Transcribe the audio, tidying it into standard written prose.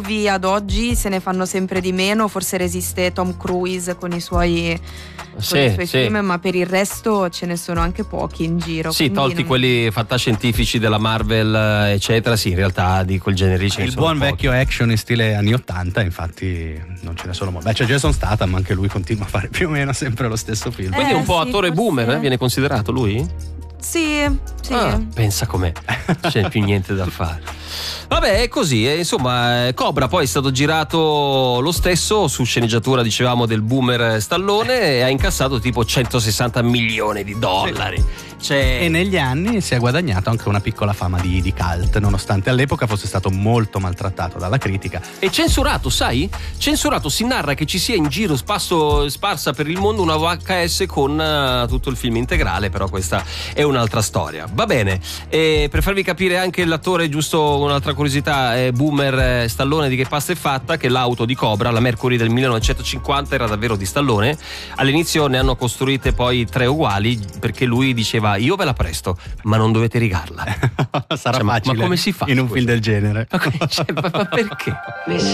nuovi ad oggi se ne fanno sempre di meno, forse resiste Tom Cruise con i suoi film, ma per il resto ce ne sono anche pochi in giro. Sì, tolti quelli fantascientifici della Marvel, eccetera, sì, in realtà di quel genere ce ne sono buon pochi. Vecchio action in stile anni 80, infatti non ce ne sono molti. Beh, c'è Jason Statham, anche lui continua a fare più o meno sempre lo stesso film. Quindi è un po' attore forse... boomer, viene considerato lui? Sì. Pensa com'è, c'è più niente da fare. Vabbè, è così, insomma, Cobra poi è stato girato lo stesso su sceneggiatura, dicevamo, del boomer Stallone, e ha incassato tipo 160 milioni di dollari. E negli anni si è guadagnato anche una piccola fama di cult, nonostante all'epoca fosse stato molto maltrattato dalla critica. E censurato, sai? Censurato, si narra che ci sia in giro sparsa per il mondo una VHS con tutto il film integrale, però questa è un'altra storia. Va bene, e per farvi capire anche l'attore, giusto un'altra curiosità, boomer Stallone, di che pasta è fatta, che l'auto di Cobra, la Mercury del 1950, era davvero di Stallone. All'inizio ne hanno costruite poi 3 uguali, perché lui diceva: io ve la presto, ma non dovete rigarla. Sarà facile ma come si fa in un film del genere? Ma perché?